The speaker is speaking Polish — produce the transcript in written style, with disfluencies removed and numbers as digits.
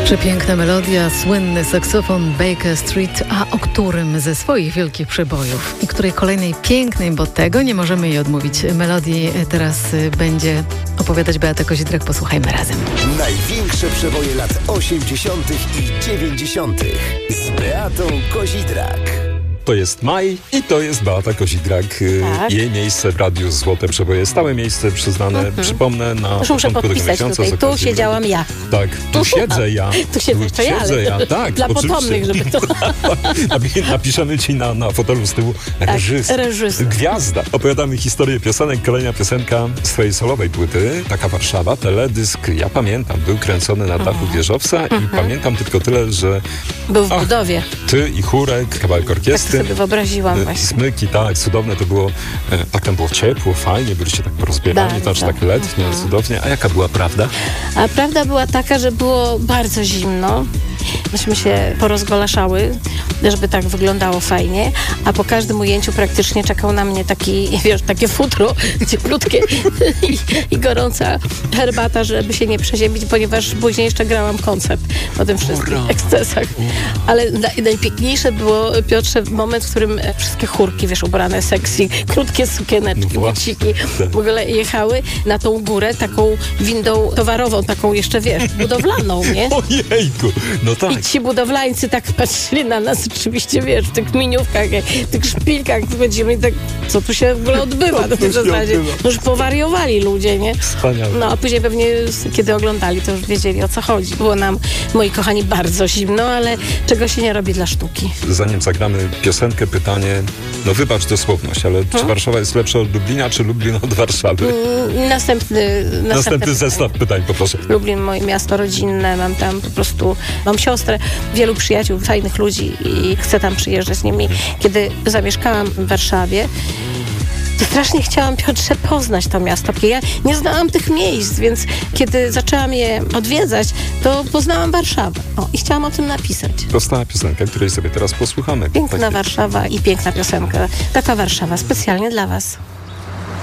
Przepiękna melodia, słynny saksofon Baker Street, a o którym ze swoich wielkich przebojów i której kolejnej pięknej, bo tego nie możemy jej odmówić, melodii teraz będzie opowiadać Beata Kozidrak. Posłuchajmy razem. Największe przeboje lat 80. i 90. z Beatą Kozidrak. To jest Maj i to jest Beata Kozidrak. Tak. Jej miejsce w radiu Złote Przeboje. Stałe miejsce przyznane, przypomnę, na Już muszę początku tego podpisać miesiąca. tutaj. Tu siedziałam ja. Tak, tu siedzę ja. Tu siedzę jeszcze ja, ale ja. Tak, dla oczywiście. potomnych, żeby to... Napiszemy ci na fotelu z tyłu reżyser. Gwiazda. Opowiadamy historię piosenek. Kolejna piosenka z twojej solowej płyty. Taka Warszawa, teledysk. Ja pamiętam, był kręcony na dachu wieżowca i pamiętam tylko tyle, że... Był w budowie. Ty i chórek, kawałek orkiestry. Tak sobie wyobraziłam właśnie. Smyki, tak, cudowne to było. Tak tam było ciepło, fajnie, byliście tak porozbierani, to aż tak letnie, cudownie. A jaka była prawda? A prawda była taka, że było bardzo zimno. Myśmy się porozgolaszały, żeby tak wyglądało fajnie, a po każdym ujęciu praktycznie czekał na mnie takie futro cieplutkie i gorąca herbata, żeby się nie przeziębić, ponieważ później jeszcze grałam koncert po tym wszystkich ekscesach. Ale najpiękniejsze było, Piotrze, moment, w którym wszystkie chórki, ubrane sexy, krótkie sukieneczki, buciki, w ogóle jechały na tą górę taką windą towarową, taką jeszcze, budowlaną, nie? Ojejku, no tak. I ci budowlańcy tak patrzyli na nas oczywiście, w tych miniówkach, w tych szpilkach, będziemy tak, co tu się w ogóle odbywa na tej zasadzie. Już powariowali ludzie, nie? Wspaniale. No a później pewnie, kiedy oglądali, to już wiedzieli, o co chodzi. Było nam, moi kochani, bardzo zimno, ale czego się nie robi dla sztuki. Zanim zagramy piosenkę, pytanie, no wybacz dosłowność, ale czy Warszawa jest lepsza od Lublina, czy Lublin od Warszawy? Następny zestaw pytań, poproszę. Lublin, moje miasto rodzinne, mam tam po prostu, mam siostrę, wielu przyjaciół, fajnych ludzi i chcę tam przyjeżdżać z nimi. Kiedy zamieszkałam w Warszawie, to strasznie chciałam, Piotrze, poznać to miasto. Ja nie znałam tych miejsc, więc kiedy zaczęłam je odwiedzać, to poznałam Warszawę. I chciałam o tym napisać. Powstała piosenka, której sobie teraz posłuchamy. Piękna Warszawa i piękna piosenka. Taka Warszawa, specjalnie dla was.